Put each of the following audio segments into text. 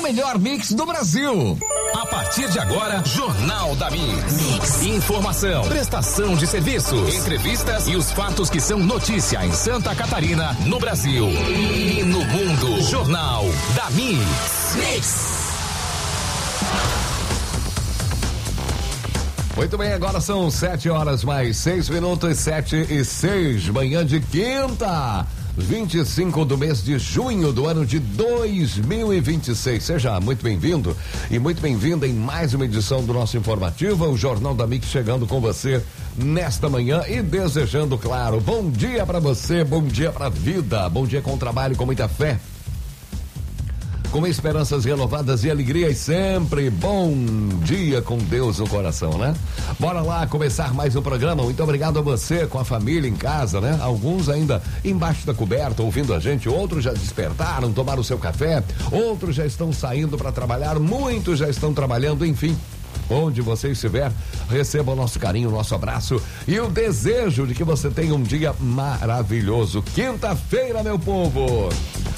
melhor mix do Brasil. A partir de agora, Jornal da Mix. Informação, prestação de serviços, entrevistas e os fatos que são notícia em Santa Catarina, no Brasil e no mundo. Jornal da Mix. Muito bem, agora são 7 horas mais 6 minutos, 7:06, manhã de quinta, 25 do mês de junho do ano de 2026. Seja muito bem-vindo e muito bem-vinda em mais uma edição do nosso informativo, o Jornal da Mix, chegando com você nesta manhã e desejando, claro, bom dia pra você, bom dia pra vida, bom dia com trabalho, com muita fé, com esperanças renovadas e alegrias sempre. Bom dia com Deus no coração, né? Bora lá começar mais um programa. Muito obrigado a você com a família em casa, né? Alguns ainda embaixo da coberta ouvindo a gente, outros já despertaram, tomaram o seu café, outros já estão saindo para trabalhar, muitos já estão trabalhando, enfim. Onde você estiver, receba o nosso carinho, o nosso abraço e o desejo de que você tenha um dia maravilhoso. Quinta-feira, meu povo.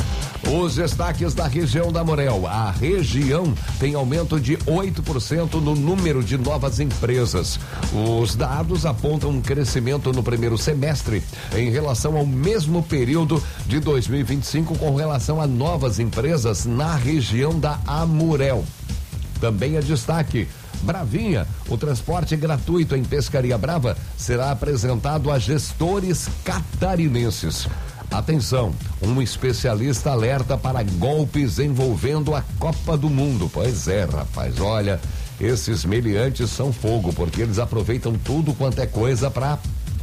Os destaques da região da Amurel. A região tem aumento de 8% no número de novas empresas. Os dados apontam um crescimento no primeiro semestre em relação ao mesmo período de 2025 com relação a novas empresas na região da Amurel. Também é destaque. Bravinha, o transporte gratuito em Pescaria Brava será apresentado a gestores catarinenses. Atenção, um especialista alerta para golpes envolvendo a Copa do Mundo. Pois é, rapaz, olha, esses meliantes são fogo, porque eles aproveitam tudo quanto é coisa para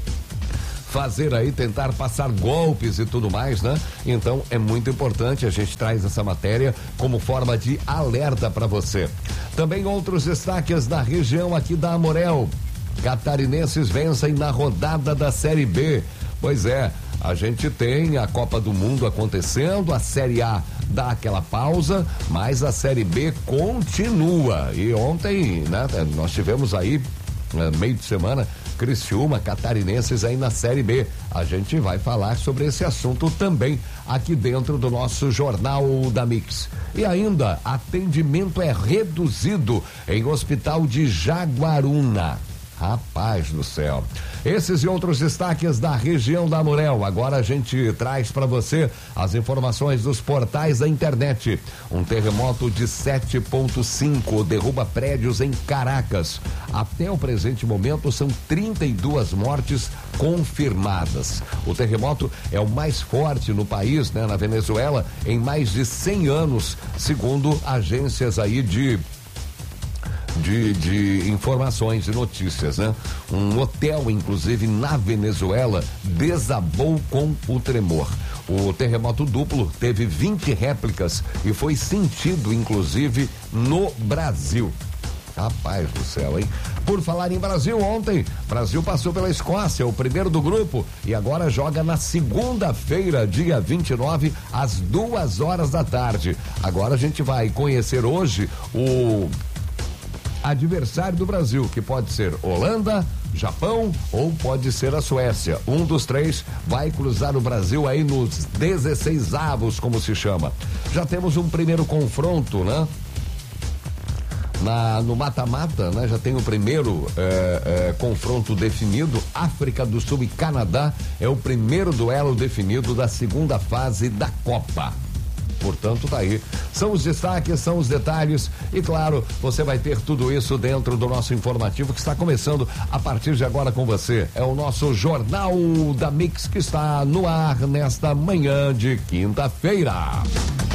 fazer aí, tentar passar golpes e tudo mais, né? Então é muito importante, a gente traz essa matéria como forma de alerta para você. Também outros destaques da região aqui da Amurel. Catarinenses vencem na rodada da Série B. Pois é, a gente tem a Copa do Mundo acontecendo, a Série A dá aquela pausa, mas a Série B continua. E ontem, né, nós tivemos aí, meio de semana, Criciúma, catarinenses aí na Série B. A gente vai falar sobre esse assunto também aqui dentro do nosso Jornal da Mix. E ainda, atendimento é reduzido em Hospital de Jaguaruna. Rapaz do céu. Esses e outros destaques da região da Amurel. Agora a gente traz para você as informações dos portais da internet. Um terremoto de 7,5 derruba prédios em Caracas. Até o presente momento são 32 mortes confirmadas. O terremoto é o mais forte no país, né, na Venezuela, em mais de 100 anos, segundo agências aí de informações e notícias, né? Um hotel, inclusive, na Venezuela, desabou com o tremor. O terremoto duplo teve 20 réplicas e foi sentido, inclusive, no Brasil. Rapaz do céu, hein? Por falar em Brasil, ontem, Brasil passou pela Escócia, o primeiro do grupo, e agora joga na segunda-feira, dia 29, às 2 horas da tarde. Agora a gente vai conhecer hoje o adversário do Brasil, que pode ser Holanda, Japão ou pode ser a Suécia. Um dos três vai cruzar o Brasil aí nos 16avos, como se chama. Já temos um primeiro confronto, né? No mata-mata, né? Já tem o primeiro confronto definido. África do Sul e Canadá é o primeiro duelo definido da segunda fase da Copa. Portanto, tá aí. São os destaques, são os detalhes e, claro, você vai ter tudo isso dentro do nosso informativo que está começando a partir de agora com você. É o nosso Jornal da Mix que está no ar nesta manhã de quinta-feira.